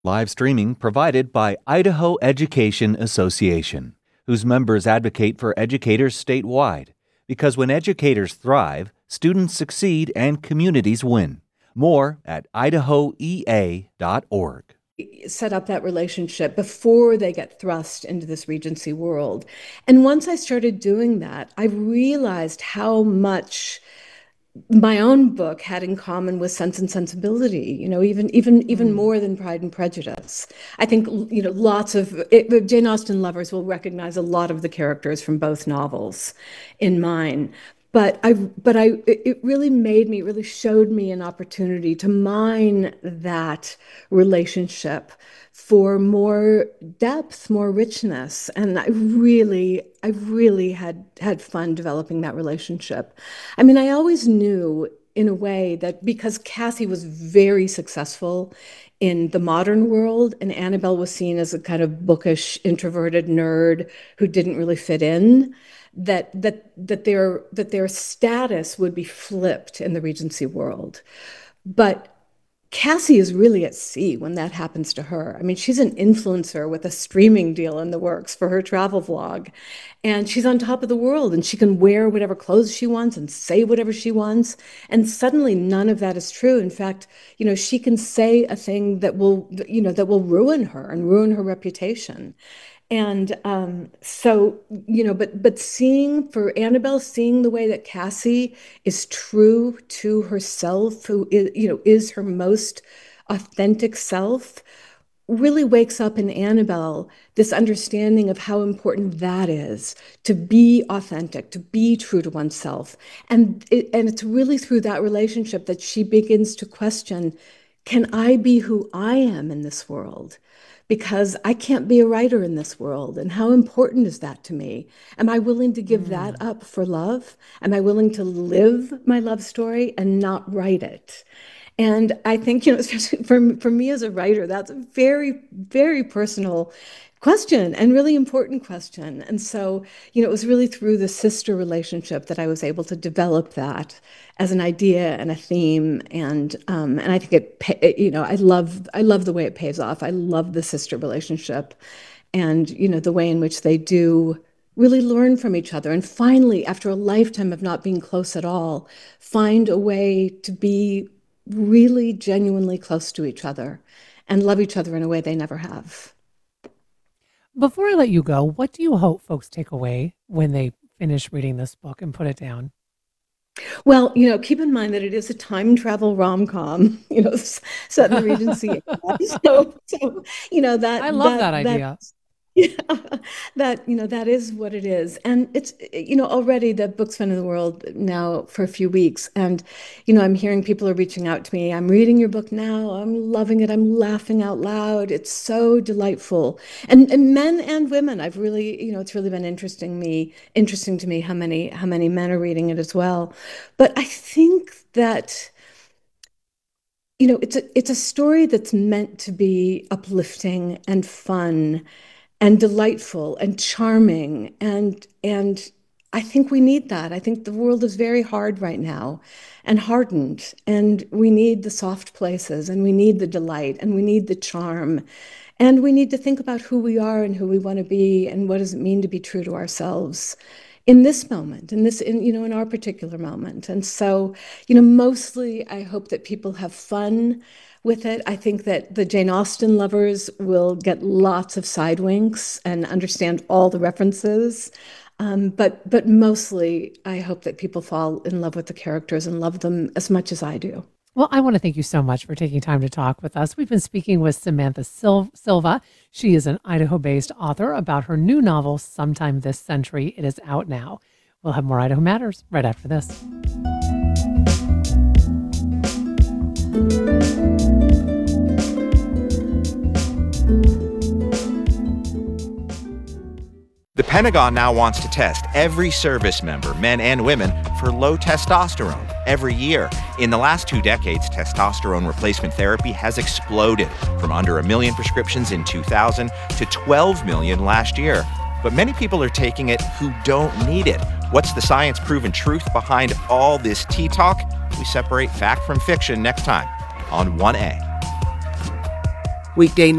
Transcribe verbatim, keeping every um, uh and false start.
Live streaming provided by Idaho Education Association, whose members advocate for educators statewide. Because when educators thrive, students succeed and communities win. More at idaho e a dot org. Set up that relationship before they get thrust into this Regency world. And once I started doing that, I realized how much my own book had in common with Sense and Sensibility, you know, even even even Mm. more than Pride and Prejudice. I think, you know, lots of it, Jane Austen lovers will recognize a lot of the characters from both novels in mine. But I, but I, it really made me, it really showed me an opportunity to mine that relationship for more depth, more richness. And I really, I really had had fun developing that relationship. I mean, I always knew in a way that because Cassie was very successful in the modern world, and Annabelle was seen as a kind of bookish, introverted nerd who didn't really fit in, that that that their that their status would be flipped in the Regency world. But Cassie is really at sea when that happens to her. I mean, she's an influencer with a streaming deal in the works for her travel vlog. And she's on top of the world and she can wear whatever clothes she wants and say whatever she wants. And suddenly none of that is true. In fact, you know, she can say a thing that will, you know, that will ruin her and ruin her reputation. And um, so, you know, but but seeing for Annabelle, seeing the way that Cassie is true to herself, who is, you know, is her most authentic self, really wakes up in Annabelle this understanding of how important that is to be authentic, to be true to oneself. And it, and it's really through that relationship that she begins to question, can I be who I am in this world? Because I can't be a writer in this world. And how important is that to me? Am I willing to give that Mm. up for love? Am I willing to live my love story and not write it? And I think, you know, especially for, for me as a writer, that's a very, very personal question and really important question. And so, you know, it was really through the sister relationship that I was able to develop that as an idea and a theme. And um, and I think it, it, you know, I love I love the way it pays off. I love the sister relationship, and you know, the way in which they do really learn from each other. And finally, after a lifetime of not being close at all, find a way to be really genuinely close to each other and love each other in a way they never have. Before I let you go, what do you hope folks take away when they finish reading this book and put it down? Well, you know, keep in mind that it is a time travel rom-com, you know, s- set in the Regency. So, so you know that I love that that that idea. yeah, that you know that is what it is. And it's, you know, already the book's been in the world now for a few weeks, and you know, I'm hearing people are reaching out to me. I'm reading your book now. I'm loving it. I'm laughing out loud. It's so delightful. And and men and women, I've really, you know, it's really been interesting me interesting to me how many how many men are reading it as well. But I think that, you know, it's a it's a story that's meant to be uplifting and fun and delightful and charming, and and I think we need that. I think the world is very hard right now and hardened, and we need the soft places, and we need the delight, and we need the charm, and we need to think about who we are and who we want to be and what does it mean to be true to ourselves in this moment, in this, in, you know, in our particular moment. And so, you know, mostly I hope that people have fun with it. I think that the Jane Austen lovers will get lots of side winks and understand all the references. Um, but but mostly, I hope that people fall in love with the characters and love them as much as I do. Well, I want to thank you so much for taking time to talk with us. We've been speaking with Samantha Sil- Silva. She is an Idaho based author about her new novel, Sometime This Century. It is out now. We'll have more Idaho Matters right after this. The Pentagon now wants to test every service member, men and women, for low testosterone every year. In the last two decades, testosterone replacement therapy has exploded from under a million prescriptions in two thousand to twelve million last year. But many people are taking it who don't need it. What's the science-proven truth behind all this tea talk? We separate fact from fiction next time on one A. weekday